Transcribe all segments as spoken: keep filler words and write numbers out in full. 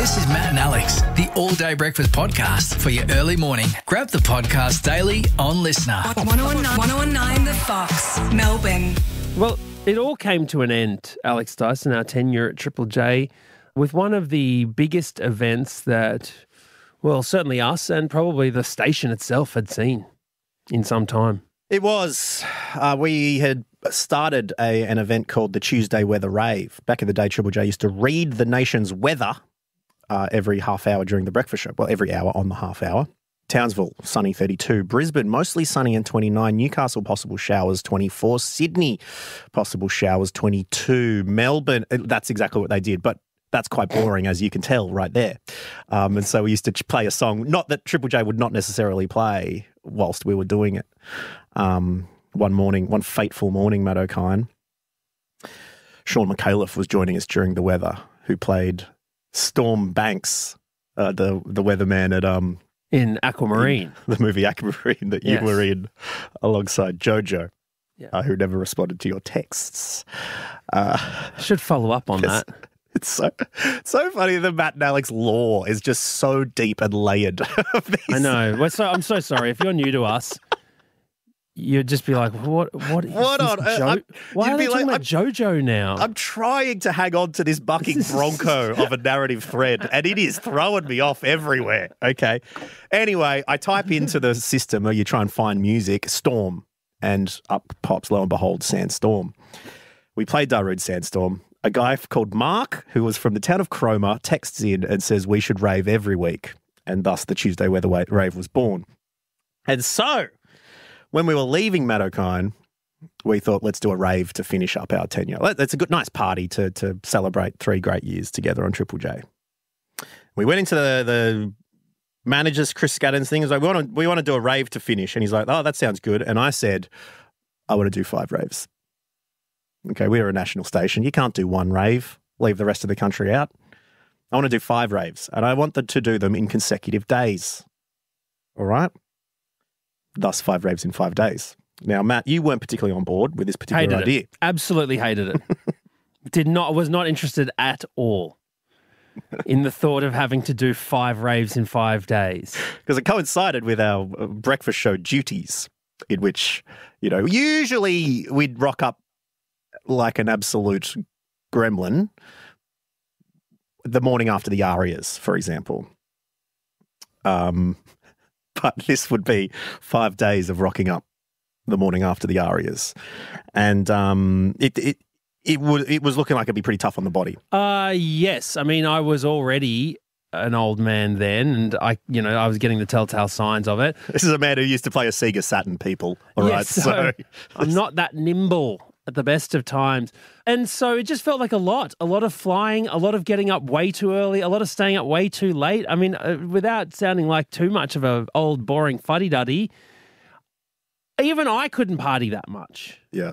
This is Matt and Alex, the All Day Breakfast Podcast for your early morning. Grab the podcast daily on Listener. one oh one nine The Fox, Melbourne. Well, it all came to an end, Alex Dyson, our tenure at Triple J, with one of the biggest events that, well, certainly us and probably the station itself had seen in some time. It was. Uh, we had started a, an event called the Tuesday Weather Rave. Back in the day, Triple J used to read the nation's weather uh, every half hour during the breakfast show. Well, every hour on the half hour. Townsville, sunny thirty-two. Brisbane, mostly sunny and twenty-nine. Newcastle, possible showers, twenty-four. Sydney, possible showers, twenty-two. Melbourne, that's exactly what they did, but that's quite boring, as you can tell right there. Um, and so we used to play a song, not that Triple J would not necessarily play whilst we were doing it. Um, one morning, one fateful morning, Matt O'Kine, Sean McAuliffe was joining us during the weather, who played Storm Banks, uh, the the weatherman at um in Aquamarine, in the movie Aquamarine that you yes. were in, alongside Jojo, yeah. uh, who never responded to your texts. Uh, Should follow up on that. It's so so funny that Matt and Alex lore is just so deep and layered. I know. We're so, I'm so sorry. If you're new to us, you'd just be like, what What is What this on earth? Jo- I'm- Why you'd are they be talking like, about JoJo now? I'm trying to hang on to this bucking bronco of a narrative thread, and it is throwing me off everywhere. Okay. Anyway, I type into the system where you try and find music, Storm, and up pops, lo and behold, Sandstorm. We played Darude Sandstorm. A guy called Mark, who was from the town of Cromer, texts in and says we should rave every week, and thus the Tuesday Weather Rave was born. And so, when we were leaving Matt O'Kine, we thought, let's do a rave to finish up our tenure. It's a good, nice party to to celebrate three great years together on Triple J. We went into the, the manager's, Chris Scaddon's thing. He was like, we want to we want to do a rave to finish. And he's like, oh, that sounds good. And I said, I want to do five raves. Okay, we're a national station. You can't do one rave, leave the rest of the country out. I want to do five raves, and I want them to do them in consecutive days. All right? Thus, five raves in five days. Now, Matt, you weren't particularly on board with this particular hated idea. it. Absolutely hated it. Did not, was not interested at all in the thought of having to do five raves in five days. Because it coincided with our breakfast show duties, in which, you know, usually we'd rock up like an absolute gremlin the morning after the Arias, for example. Um, but this would be five days of rocking up the morning after the Arias. And um, it, it, it, would, it was looking like it'd be pretty tough on the body. Uh, yes. I mean, I was already an old man then, and I, you know, I was getting the telltale signs of it. This is a man who used to play a Sega Saturn, people. All yes, right, so, so I'm not that nimble at the best of times. And so it just felt like a lot, a lot of flying, a lot of getting up way too early, a lot of staying up way too late. I mean, uh, without sounding like too much of a old boring fuddy-duddy, even I couldn't party that much. Yeah.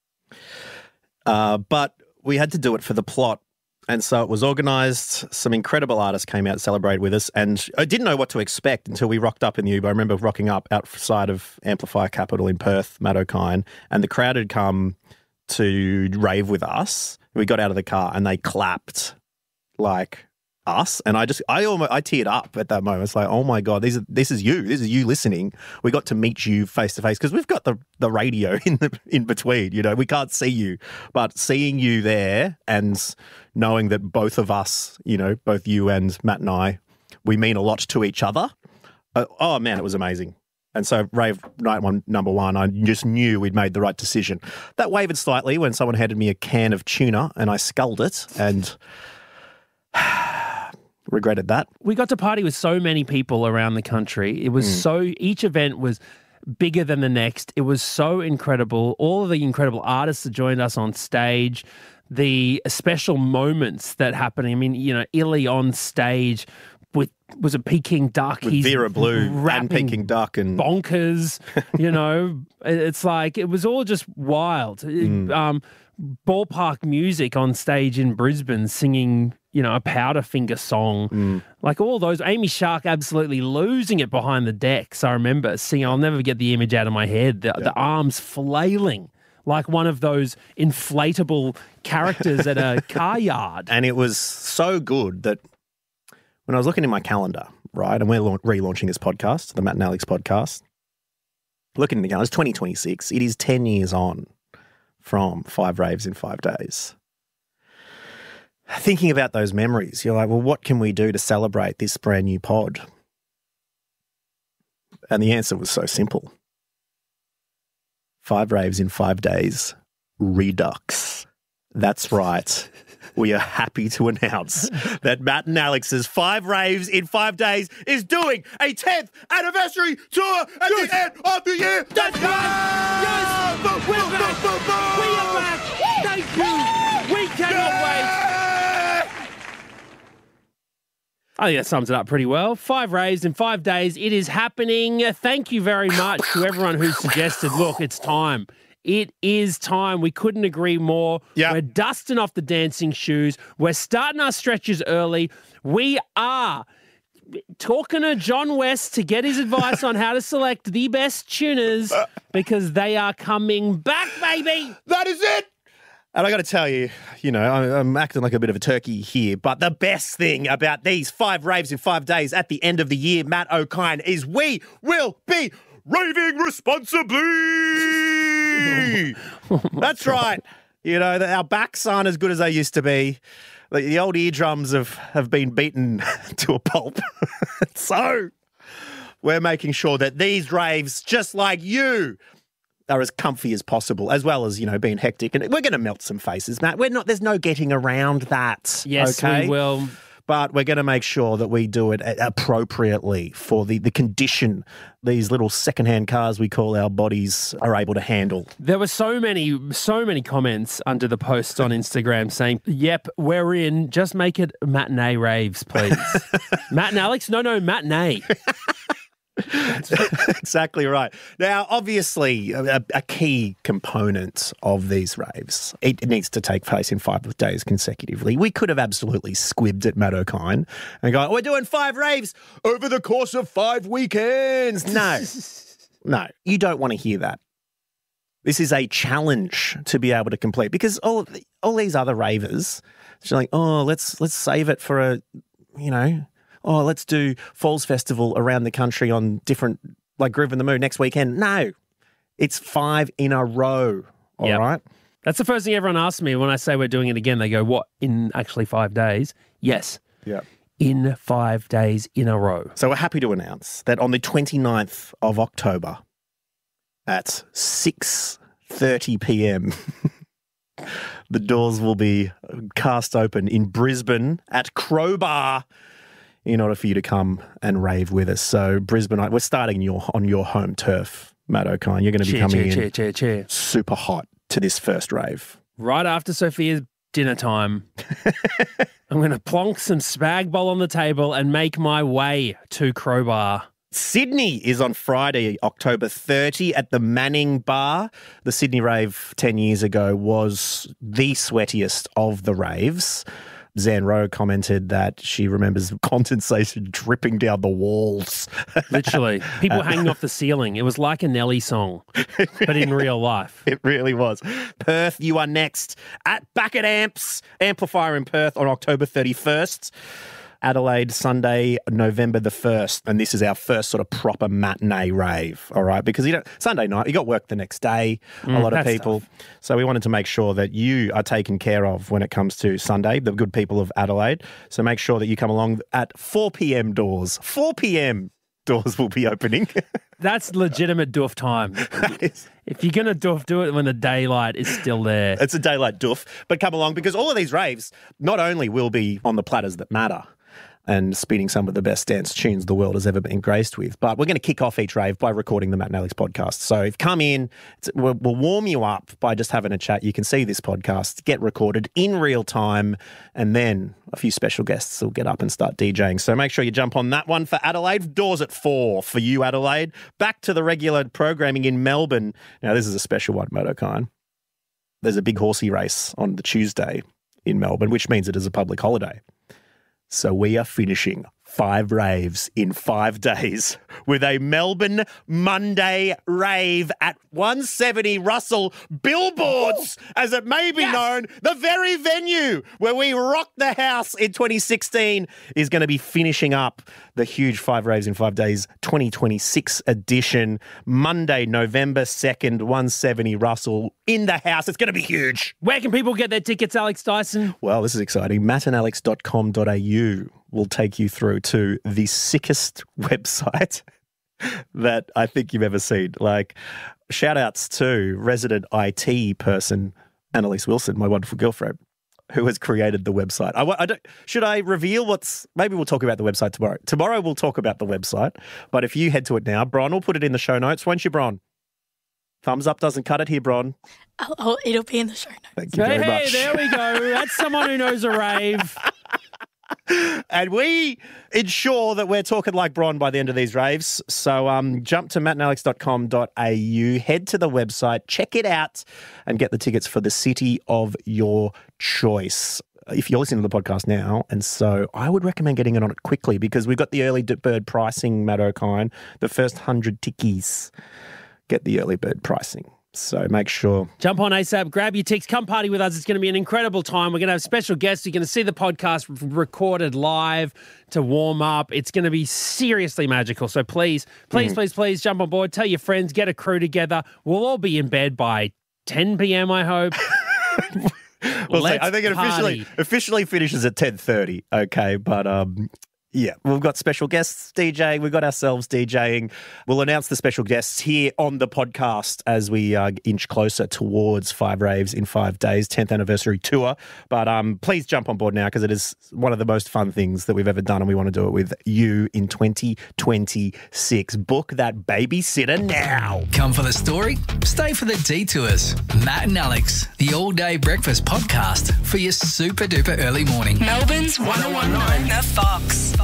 Uh, but we had to do it for the plot. And so it was organised. Some incredible artists came out to celebrate with us. And I didn't know what to expect until we rocked up in the Uber. I remember rocking up outside of Amplifier Capital in Perth, Matt O'Kine, and the crowd had come to rave with us. We got out of the car and they clapped like us. And I just, I almost, I teared up at that moment. It's like, oh my God, these are, this is you. This is you listening. We got to meet you face to face because we've got the, the radio in the in between. You know, we can't see you, but seeing you there and knowing that both of us, you know, both you and Matt and I, we mean a lot to each other. Uh, oh man, it was amazing. And so rave night one, number one, I just knew we'd made the right decision. That wavered slightly when someone handed me a can of tuna and I sculled it and regretted that. We got to party with so many people around the country. It was mm. so, each event was bigger than the next. It was so incredible. All of the incredible artists that joined us on stage, the special moments that happened. I mean, you know, Illy on stage with, was a Peking duck. With He's Vera Blue and Peking duck and bonkers, you know. It's like, it was all just wild. Mm. Um, ballpark music on stage in Brisbane singing, you know, a Powderfinger song. Mm. Like all those. Amy Shark absolutely losing it behind the decks. I remember seeing, I'll never get the image out of my head, the, yeah. the arms flailing like one of those inflatable characters at a car yard. And it was so good that when I was looking in my calendar, right, and we're la- relaunching this podcast, the Matt and Alex podcast, looking in the calendar, it's twenty twenty-six. It is ten years on from Five Raves in Five Days. Thinking about those memories, you're like, well, what can we do to celebrate this brand new pod? And the answer was so simple. Five Raves in Five Days Redux. That's right. We are happy to announce that Matt and Alex's Five Raves in Five Days is doing a tenth anniversary tour at yes. the end of the year. That's right. Yes. Boom, We're boom, back. boom, boom, boom. We are back. Thank you. We cannot yeah. wait. I think that sums it up pretty well. Five Raves in Five Days. It is happening. Thank you very much to everyone who suggested, look, it's time. It is time. We couldn't agree more. Yep. We're dusting off the dancing shoes. We're starting our stretches early. We are talking to John West to get his advice on how to select the best tuners because they are coming back, baby. That is it. And I got to tell you, you know, I- I'm acting like a bit of a turkey here, but the best thing about these Five Raves in Five Days at the end of the year, Matt O'Kine, is we will be raving responsibly. That's right. You know, that our backs aren't as good as they used to be. The, the old eardrums have, have been beaten to a pulp. So we're making sure that these raves, just like you, are as comfy as possible, as well as, you know, being hectic. And we're going to melt some faces, Matt. We're not, there's no getting around that. Yes, okay? we will. But we're going to make sure that we do it appropriately for the, the condition these little secondhand cars we call our bodies are able to handle. There were so many, so many comments under the post on Instagram saying, yep, we're in. Just make it matinee raves, please. Matt and Alex? No, no, matinee. Exactly right. Now, obviously, a, a key component of these raves, it needs to take place in five days consecutively. We could have absolutely squibbed at Matt O'Kine and go, we're doing five raves over the course of five weekends. No, no, you don't want to hear that. This is a challenge to be able to complete because all all these other ravers, they're like, oh, let's let's save it for a, you know, oh, let's do Falls Festival around the country on different, like Groove in the Moon next weekend. No, it's five in a row, all Yep. right? That's the first thing everyone asks me when I say we're doing it again. They go, what, in actually five days? Yes. Yeah. In five days in a row. So we're happy to announce that on the twenty-ninth of October at six thirty p.m., the doors will be cast open in Brisbane at Crowbar in order for you to come and rave with us. So Brisbane, we're starting your, on your home turf, Matt O'Kine. You're going to be Cheer, coming cheer, in cheer, cheer, cheer. super hot to this first rave. Right after Sophia's dinner time, I'm going to plonk some spag bol on the table and make my way to Crowbar. Sydney is on Friday, October thirtieth at the Manning Bar. The Sydney rave ten years ago was the sweatiest of the raves. Zan Rowe commented that she remembers condensation dripping down the walls. Literally. People hanging off the ceiling. It was like a Nelly song, but in real life. It really was. Perth, you are next at Back at Amps, Amplifier in Perth on October thirty-first. Adelaide, Sunday, November the first. And this is our first sort of proper matinee rave, all right? Because you know, Sunday night, you got work the next day, Mm, a lot of that's people. tough. So we wanted to make sure that you are taken care of when it comes to Sunday, the good people of Adelaide. So make sure that you come along at four p.m. doors. four p.m. doors will be opening. That's legitimate doof time. If you're going to doof, do it when the daylight is still there. It's a daylight doof, but come along because all of these raves not only will be on the platters that matter and spinning some of the best dance tunes the world has ever been graced with, but we're going to kick off each rave by recording the Matt and Alex podcast. So if come in, it's, we'll, we'll warm you up by just having a chat. You can see this podcast get recorded in real time, and then a few special guests will get up and start DJing. So make sure you jump on that one for Adelaide. Doors at four for you, Adelaide. Back to the regular programming in Melbourne. Now, this is a special one, Matt O'Kine. There's a big horsey race on the Tuesday in Melbourne, which means it is a public holiday. So we are finishing five raves in five days with a Melbourne Monday rave at one seventy Russell Billboards, as it may be yes. known. The very venue where we rocked the house in twenty sixteen is going to be finishing up the huge Five Raves in Five Days twenty twenty-six edition. Monday, November second, one seventy Russell in the house. It's going to be huge. Where can people get their tickets, Alex Dyson? Well, this is exciting. matt and alex dot com dot a u will take you through to the sickest website that I think you've ever seen. Like, shout outs to resident I T person, Annalise Wilson, my wonderful girlfriend, who has created the website. I, I don't, should I reveal what's... Maybe we'll talk about the website tomorrow. Tomorrow we'll talk about the website, but if you head to it now, Bron will put it in the show notes. Won't you, Bron? Thumbs up doesn't cut it here, Bron. Oh, oh it'll be in the show notes. Thank you hey, very much. Hey, there we go. That's someone who knows a rave. And we ensure that we're talking like Bron by the end of these raves. So um, jump to matt and alex dot com dot a u, head to the website, check it out, and get the tickets for the city of your choice. If you're listening to the podcast now, and so I would recommend getting it on it quickly because we've got the early bird pricing, Matt O'Kine, the first one hundred tickies get the early bird pricing. So make sure. Jump on ASAP, grab your ticks, come party with us. It's going to be an incredible time. We're going to have special guests. You're going to see the podcast recorded live to warm up. It's going to be seriously magical. So please, please, mm. please, please jump on board. Tell your friends, get a crew together. We'll all be in bed by ten p.m, I hope. We'll see. I think it officially officially finishes at ten thirty. Okay, but um, yeah, we've got special guests DJing. We've got ourselves DJing. We'll announce the special guests here on the podcast as we uh, inch closer towards Five Raves in Five Days, tenth anniversary tour. But um, please jump on board now because it is one of the most fun things that we've ever done, and we want to do it with you in twenty twenty-six. Book that babysitter now. Come for the story, stay for the detours. Matt and Alex, the all-day breakfast podcast for your super-duper early morning. Melbourne's one oh one point nine The Fox.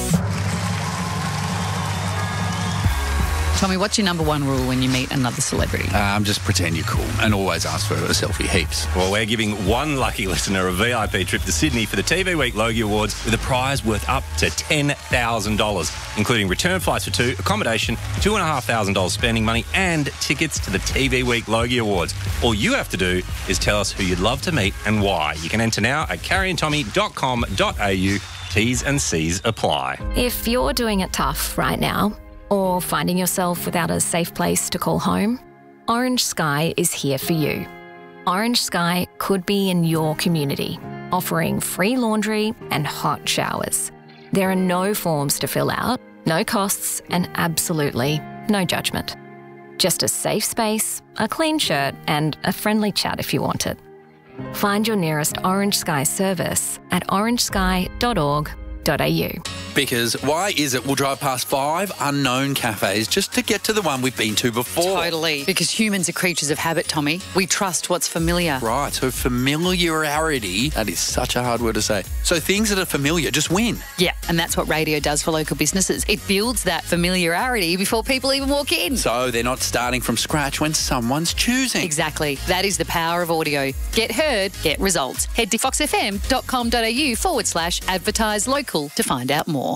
Tommy, what's your number one rule when you meet another celebrity? Um, just pretend you're cool and always ask for a selfie heaps. Well, we're giving one lucky listener a V I P trip to Sydney for the T V Week Logie Awards with a prize worth up to ten thousand dollars, including return flights for two, accommodation, two thousand five hundred dollars spending money and tickets to the T V Week Logie Awards. All you have to do is tell us who you'd love to meet and why. You can enter now at carrie and tommy dot com dot a u. T's and C's apply. If you're doing it tough right now, or finding yourself without a safe place to call home, Orange Sky is here for you. Orange Sky could be in your community, offering free laundry and hot showers. There are no forms to fill out, no costs, and absolutely no judgment. Just a safe space, a clean shirt, and a friendly chat if you want it. Find your nearest Orange Sky service at orange sky dot org dot a u. Because why is it we'll drive past five unknown cafes just to get to the one we've been to before? Totally. Because humans are creatures of habit, Tommy. We trust what's familiar. Right, so familiarity, that is such a hard word to say. So things that are familiar just win. Yeah, and that's what radio does for local businesses. It builds that familiarity before people even walk in. So they're not starting from scratch when someone's choosing. Exactly. That is the power of audio. Get heard, get results. Head to fox f m dot com dot a u forward slash advertise local to find out more.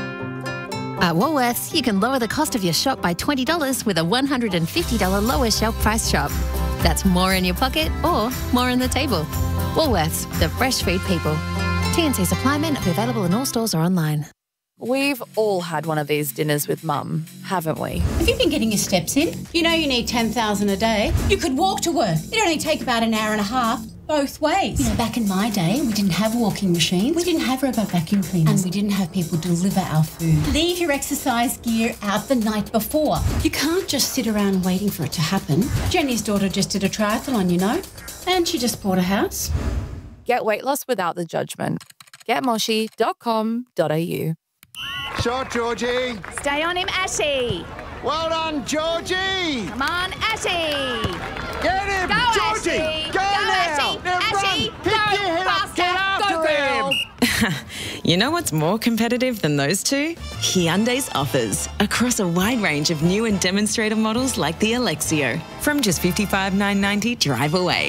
At Woolworths, you can lower the cost of your shop by twenty dollars with a one hundred fifty dollars lower shelf price shop. That's more in your pocket or more on the table. Woolworths, the fresh food people. T and C supply men available in all stores or online. We've all had one of these dinners with Mum, haven't we? Have you been getting your steps in? You know you need ten thousand a day. You could walk to work. It'd only take about an hour and a half. Both ways. You know, back in my day, we didn't have walking machines. We didn't have robot vacuum cleaners. And we didn't have people deliver our food. Leave your exercise gear out the night before. You can't just sit around waiting for it to happen. Jenny's daughter just did a triathlon, you know, and she just bought a house. Get weight loss without the judgment. get moshi dot com dot a u. Shot, Georgie. Stay on him, Ashy. Well done, Georgie. Come on, Ashy. Get him, Go, Georgie. Ashy. Go, Go now. Ashy. Now Ashy. run. Pick Go your head faster. up. Get after Go, girl. him. You know what's more competitive than those two? Hyundai's offers across a wide range of new and demonstrator models like the Alexio from just fifty-five thousand nine hundred ninety drive away.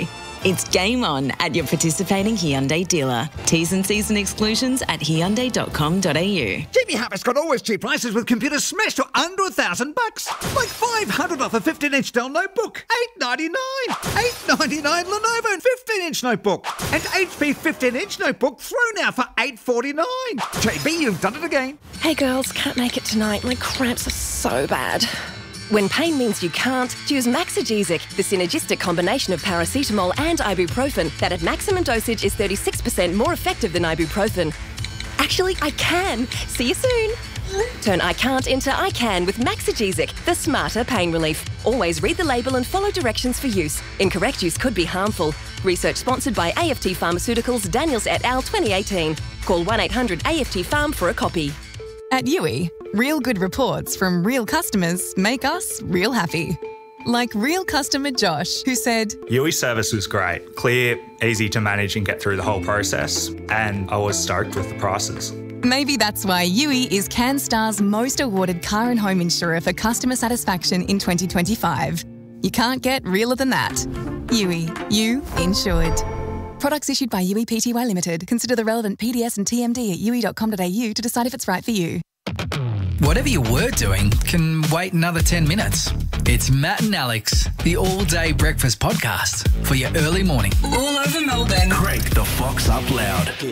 It's game on at your participating Hyundai dealer. T's and C's and exclusions at hyundai dot com dot a u. J B Harris got always cheap prices with computers smashed to under a thousand bucks. Like five hundred off a fifteen inch Dell notebook. eight ninety-nine. eight ninety-nine Lenovo fifteen inch notebook. And H P fifteen inch notebook through now for eight forty-nine. J B, you've done it again. Hey girls, can't make it tonight. My cramps are so bad. When pain means you can't, choose Maxigesic, the synergistic combination of paracetamol and ibuprofen that at maximum dosage is thirty-six percent more effective than ibuprofen. Actually, I can. See you soon. Turn I can't into I can with Maxigesic, the smarter pain relief. Always read the label and follow directions for use. Incorrect use could be harmful. Research sponsored by A F T Pharmaceuticals, Daniels et al. twenty eighteen. Call one eight hundred A F T Pharm for a copy. At Yui, real good reports from real customers make us real happy. Like real customer Josh, who said, Yui service was great, clear, easy to manage and get through the whole process, and I was stoked with the prices. Maybe that's why Yui is CanStar's most awarded car and home insurer for customer satisfaction in twenty twenty-five. You can't get realer than that. Yui, you insured. Products issued by Yui Pty Limited. Consider the relevant P D S and T M D at yui dot com dot a u to decide if it's right for you. Whatever you were doing can wait another ten minutes. It's Matt and Alex, the all-day breakfast podcast for your early morning. All over Melbourne. Crank the Fox up loud.